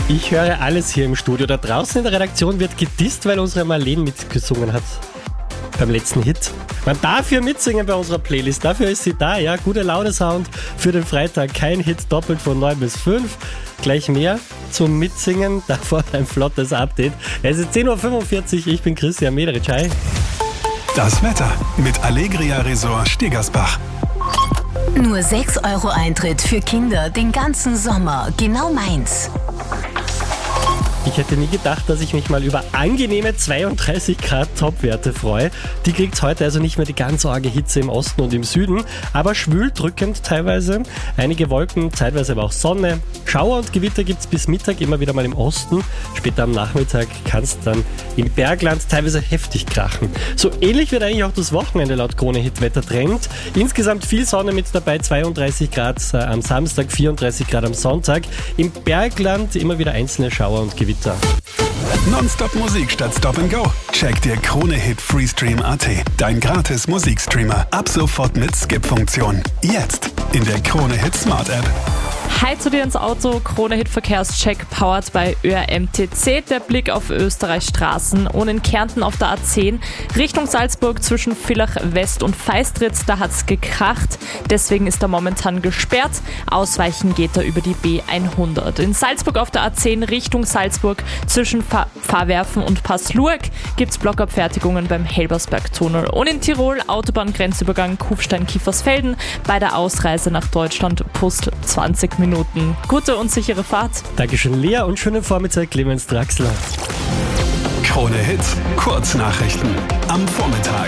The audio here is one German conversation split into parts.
Ich höre alles hier im Studio. Da draußen in der Redaktion wird gedisst, weil unsere Marlene mitgesungen hat beim letzten Hit. Man darf hier mitsingen bei unserer Playlist. Dafür ist sie da, ja. Gute Laune-Sound für den Freitag. Kein Hit, doppelt von 9 bis 5. Gleich mehr zum Mitsingen. Davor ein flottes Update. Es ist 10.45 Uhr. Ich bin Christian Mederitsch. Hi. Das Wetter mit Allegria Resort Stegersbach. Nur 6 € Eintritt für Kinder den ganzen Sommer. Genau meins. Ich hätte nie gedacht, dass ich mich mal über angenehme 32 Grad Topwerte freue. Die kriegt heute also nicht mehr die ganz arge Hitze im Osten und im Süden, aber schwül drückend teilweise. Einige Wolken, zeitweise aber auch Sonne. Schauer und Gewitter gibt es bis Mittag immer wieder mal im Osten. Später am Nachmittag kann es dann im Bergland teilweise heftig krachen. So ähnlich wird eigentlich auch das Wochenende laut Krone-Hit-Wettertrend. Insgesamt viel Sonne mit dabei, 32 Grad am Samstag, 34 Grad am Sonntag. Im Bergland immer wieder einzelne Schauer und Gewitter. Nonstop Musik statt Stop and Go. Check dir Krone-Hit Freestream.at. Dein gratis Musikstreamer. Ab sofort mit Skip-Funktion. Jetzt in der Krone-Hit Smart App. Hi zu dir ins Auto, Krone-Hit Verkehrscheck powered by ÖRMTC. Der Blick auf Österreichs Straßen und in Kärnten auf der A10 Richtung Salzburg zwischen Villach West und Feistritz, da hat's gekracht. Deswegen ist er momentan gesperrt. Ausweichen geht er über die B100. In Salzburg auf der A10 Richtung Salzburg zwischen Fahrwerfen und Passlurg gibt's Blockabfertigungen beim Helbersberg-Tunnel. Und in Tirol Autobahngrenzübergang Kufstein-Kiefersfelden bei der Ausreise nach Deutschland Pust 20 Minuten. Gute und sichere Fahrt. Dankeschön, Lea, und schönen Vormittag, Clemens Draxler. Krone-Hit Kurznachrichten am Vormittag.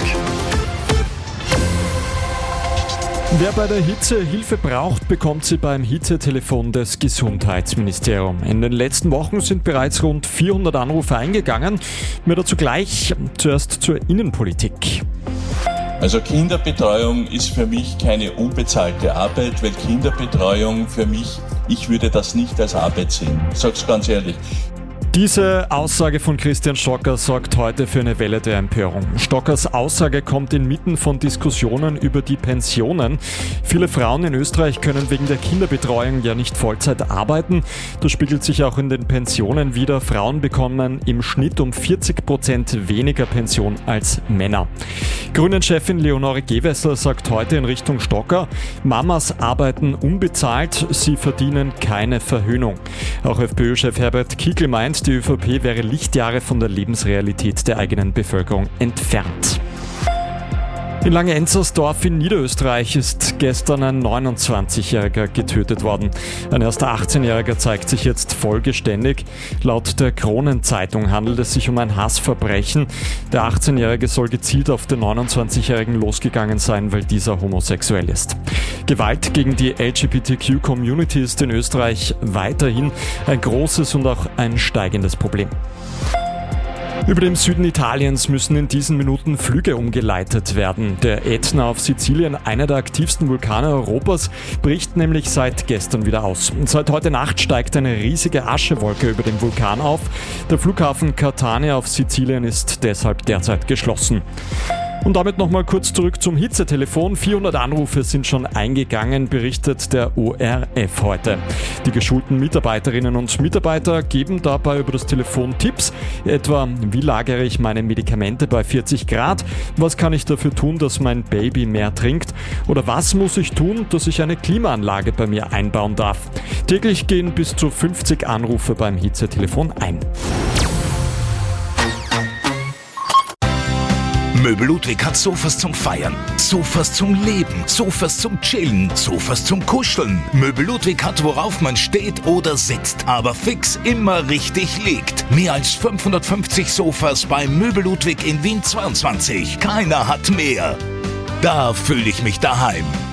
Wer bei der Hitze Hilfe braucht, bekommt sie beim Hitzetelefon des Gesundheitsministeriums. In den letzten Wochen sind bereits rund 400 Anrufe eingegangen. Mehr dazu gleich. Zuerst zur Innenpolitik. Also Kinderbetreuung ist für mich keine unbezahlte Arbeit, weil Kinderbetreuung für mich, ich würde das nicht als Arbeit sehen. Ich sag's ganz ehrlich. Diese Aussage von Christian Stocker sorgt heute für eine Welle der Empörung. Stockers Aussage kommt inmitten von Diskussionen über die Pensionen. Viele Frauen in Österreich können wegen der Kinderbetreuung ja nicht Vollzeit arbeiten. Das spiegelt sich auch in den Pensionen wider. Frauen bekommen im Schnitt um 40% weniger Pension als Männer. Grünen-Chefin Leonore Gewessler sagt heute in Richtung Stocker, Mamas arbeiten unbezahlt, sie verdienen keine Verhöhnung. Auch FPÖ-Chef Herbert Kickl meint, die ÖVP wäre Lichtjahre von der Lebensrealität der eigenen Bevölkerung entfernt. In Lange-Enzersdorf in Niederösterreich ist gestern ein 29-Jähriger getötet worden. Ein erster 18-Jähriger zeigt sich jetzt vollgeständig. Laut der Kronenzeitung handelt es sich um ein Hassverbrechen. Der 18-Jährige soll gezielt auf den 29-Jährigen losgegangen sein, weil dieser homosexuell ist. Gewalt gegen die LGBTQ-Community ist in Österreich weiterhin ein großes und auch ein steigendes Problem. Über dem Süden Italiens müssen in diesen Minuten Flüge umgeleitet werden. Der Ätna auf Sizilien, einer der aktivsten Vulkane Europas, bricht nämlich seit gestern wieder aus. Und seit heute Nacht steigt eine riesige Aschewolke über dem Vulkan auf. Der Flughafen Catania auf Sizilien ist deshalb derzeit geschlossen. Und damit nochmal kurz zurück zum Hitzetelefon. 400 Anrufe sind schon eingegangen, berichtet der ORF heute. Die geschulten Mitarbeiterinnen und Mitarbeiter geben dabei über das Telefon Tipps, etwa wie lagere ich meine Medikamente bei 40 Grad, was kann ich dafür tun, dass mein Baby mehr trinkt oder was muss ich tun, dass ich eine Klimaanlage bei mir einbauen darf. Täglich gehen bis zu 50 Anrufe beim Hitzetelefon ein. Möbel Ludwig hat Sofas zum Feiern, Sofas zum Leben, Sofas zum Chillen, Sofas zum Kuscheln. Möbel Ludwig hat, worauf man steht oder sitzt, aber fix immer richtig liegt. Mehr als 550 Sofas bei Möbel Ludwig in Wien 22. Keiner hat mehr. Da fühle ich mich daheim.